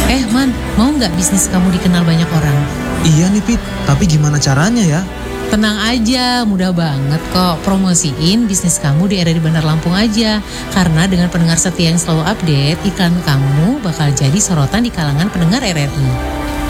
Man, mau nggak bisnis kamu dikenal banyak orang? Iya nih Pit, tapi gimana caranya ya? Tenang aja, mudah banget kok. Promosiin bisnis kamu di RRI Bandar Lampung aja. Karena dengan pendengar setia yang selalu update, iklan kamu bakal jadi sorotan di kalangan pendengar RRI.